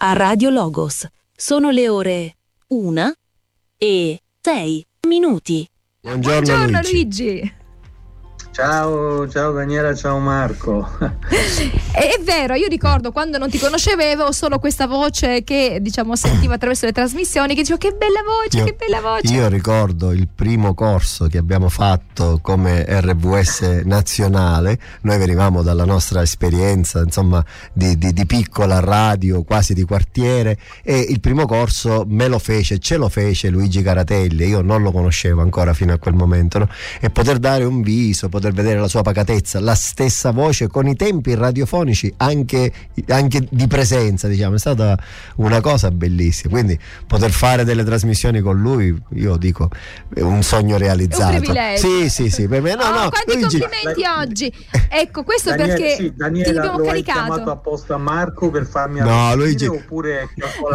a Radio Logos. Sono le ore 1:06. Buongiorno Luigi. Ciao Daniela, ciao Marco. È vero, io ricordo quando non ti conoscevo solo questa voce che sentivo attraverso le trasmissioni, che dicevo che bella voce. Io ricordo il primo corso che abbiamo fatto come RVS nazionale. Noi venivamo dalla nostra esperienza insomma di piccola radio, quasi di quartiere, e il primo corso ce lo fece Luigi Caratelli. Io non lo conoscevo ancora fino a quel momento, no? E poter dare un viso, poter vedere la sua pacatezza, la stessa voce con i tempi radiofonici anche di presenza, è stata una cosa bellissima. Quindi poter fare delle trasmissioni con lui, io dico, è un sogno realizzato. È un privilegio. Sì, per me quanti Luigi, complimenti oggi. Ecco, questo Daniele, perché Daniela, ti abbiamo lo caricato. hai chiamato apposta a Marco per farmi Luigi, oppure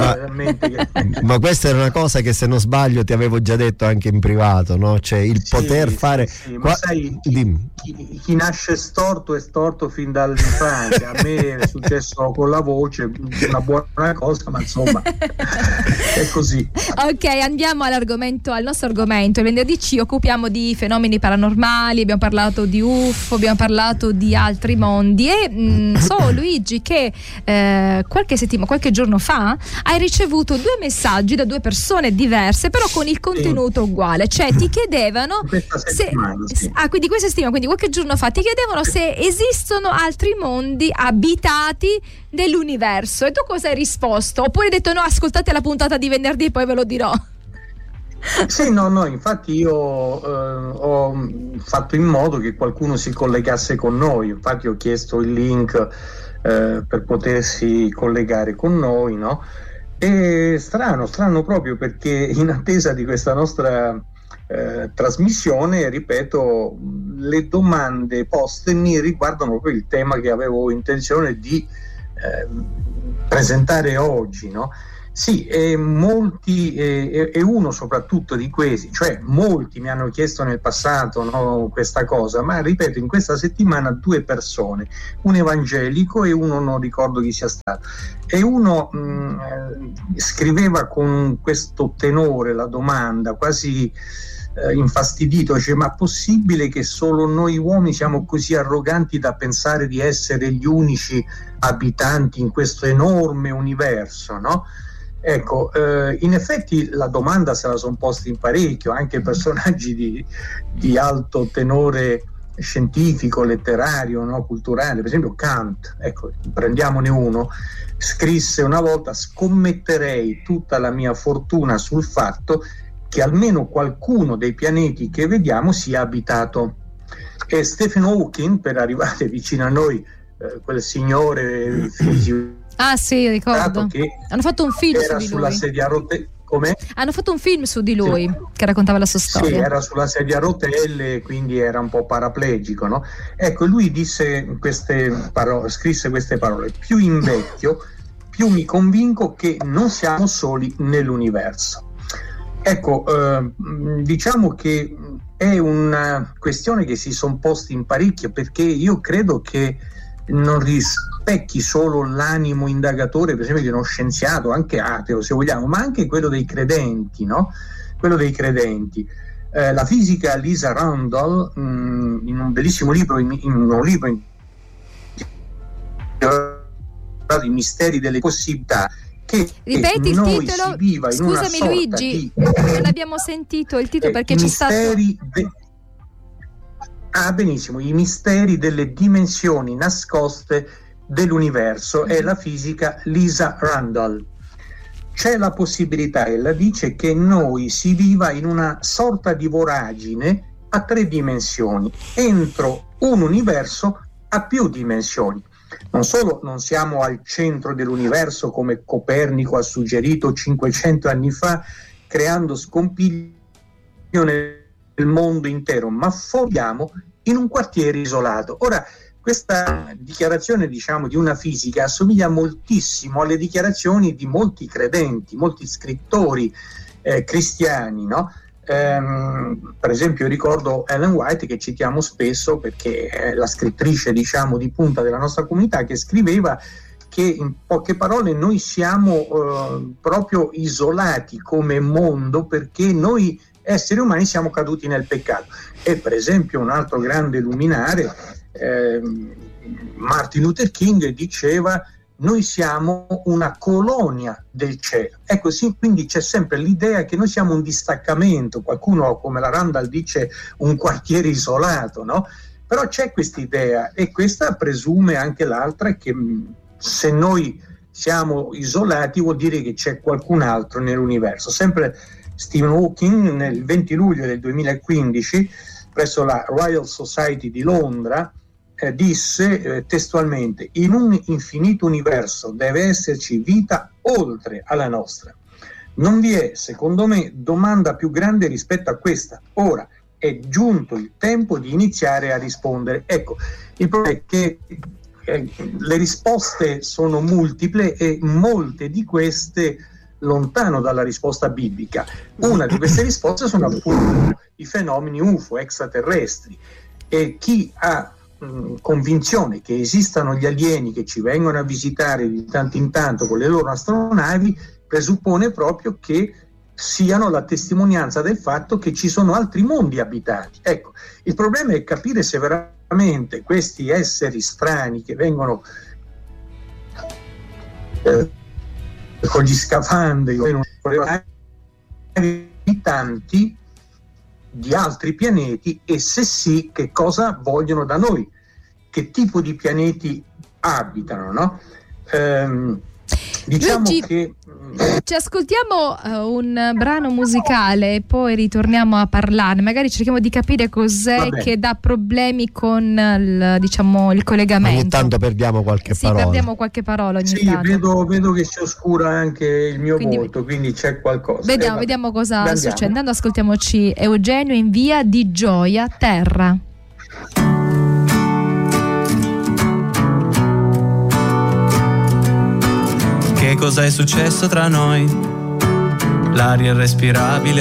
ma questa era una cosa che, se non sbaglio, ti avevo già detto anche in privato, no? Cioè il poter fare ma sai, chi nasce storto è storto fin dall'infanzia. A me è successo con la voce, una buona cosa, ma insomma è così. Ok, andiamo al nostro argomento. Il venerdì ci occupiamo di fenomeni paranormali, abbiamo parlato di UFO, abbiamo parlato di altri mondi e so, Luigi, che qualche giorno fa hai ricevuto 2 messaggi da 2 persone diverse, però con il contenuto uguale, cioè ti chiedevano quindi questa settimana, quindi qualche giorno fa ti chiedevano se esistono altri mondi abitati dell'universo, e tu cosa hai risposto? Oppure hai detto no, ascoltate la puntata di venerdì e poi ve lo dirò? Sì, no, infatti io ho fatto in modo che qualcuno si collegasse con noi. Infatti ho chiesto il link per potersi collegare con noi, no? E strano proprio, perché in attesa di questa nostra trasmissione, ripeto, le domande poste mi riguardano proprio il tema che avevo intenzione di presentare oggi, no? Sì, molti, e uno soprattutto di questi, cioè molti mi hanno chiesto nel passato, no, questa cosa, ma ripeto, in questa settimana 2 persone, un evangelico e uno non ricordo chi sia stato, e uno scriveva con questo tenore la domanda, quasi infastidito, dice: ma possibile che solo noi uomini siamo così arroganti da pensare di essere gli unici abitanti in questo enorme universo, no? Ecco, in effetti la domanda se la sono posta in parecchio, anche personaggi di alto tenore scientifico, letterario, no? Culturale. Per esempio Kant, ecco, prendiamone uno, scrisse una volta: scommetterei tutta la mia fortuna sul fatto che almeno qualcuno dei pianeti che vediamo sia abitato. E Stephen Hawking, per arrivare vicino a noi, quel signore fisico, sì, ricordo, che hanno fatto un film era su di sulla lui. sedia a rotelle. Come? Hanno fatto un film su di lui, che raccontava la sua storia. Sì, era sulla sedia a rotelle, quindi era un po' paraplegico, no? Ecco, lui disse scrisse queste parole: più invecchio, più mi convinco che non siamo soli nell'universo. Ecco, diciamo che è una questione che si sono posti in parecchio, perché io credo che non rispecchi solo l'animo indagatore, per esempio, di uno scienziato, anche ateo se vogliamo, ma anche quello dei credenti, no? Quello dei credenti. La fisica Lisa Randall, in un bellissimo libro, in un libro I misteri delle possibilità, che ripeti il titolo, si viva in una scusami sorta Luigi, non abbiamo sentito il titolo perché c'è stato benissimo, i misteri delle dimensioni nascoste dell'universo. È la fisica Lisa Randall. C'è la possibilità, ella dice, che noi si viva in una sorta di voragine a 3 dimensioni, entro un universo a più dimensioni. Non solo non siamo al centro dell'universo come Copernico ha suggerito 500 anni fa, creando scompiglio nel mondo intero, ma foriamo in un quartiere isolato. Ora, questa dichiarazione, diciamo, di una fisica assomiglia moltissimo alle dichiarazioni di molti credenti, molti scrittori cristiani, no? Per esempio ricordo Ellen White, che citiamo spesso perché è la scrittrice, diciamo, di punta della nostra comunità, che scriveva che in poche parole noi siamo proprio isolati come mondo, perché noi esseri umani siamo caduti nel peccato. E per esempio un altro grande luminare, Martin Luther King, diceva: noi siamo una colonia del cielo. Ecco, sì, quindi c'è sempre l'idea che noi siamo un distaccamento, qualcuno come la Randall dice un quartiere isolato, no? Però c'è questa idea, e questa presume anche l'altra, che se noi siamo isolati vuol dire che c'è qualcun altro nell'universo. Sempre Stephen Hawking, nel 20 luglio del 2015 presso la Royal Society di Londra, disse testualmente: in un infinito universo deve esserci vita oltre alla nostra. Non vi è, secondo me, domanda più grande rispetto a questa. Ora è giunto il tempo di iniziare a rispondere. Ecco, il problema è che le risposte sono multiple, e molte di queste lontano dalla risposta biblica. Una di queste risposte sono appunto i fenomeni UFO, extraterrestri, e chi ha convinzione che esistano gli alieni che ci vengono a visitare di tanto in tanto con le loro astronavi presuppone proprio che siano la testimonianza del fatto che ci sono altri mondi abitati. Ecco, il problema è capire se veramente questi esseri strani che vengono con gli scafandri abitanti di altri pianeti, e se sì, che cosa vogliono da noi, che tipo di pianeti abitano, no? Diciamo Luigi, che ci ascoltiamo un brano musicale e poi ritorniamo a parlare, magari cerchiamo di capire cos'è che dà problemi con il collegamento. Ogni tanto perdiamo qualche parola. Perdiamo qualche parola ogni tanto. Vedo che si oscura anche il mio volto, quindi c'è qualcosa. Vediamo cosa succede. Andando, ascoltiamoci Eugenio in Via di Gioia Terra. Che cosa è successo tra noi? L'aria irrespirabile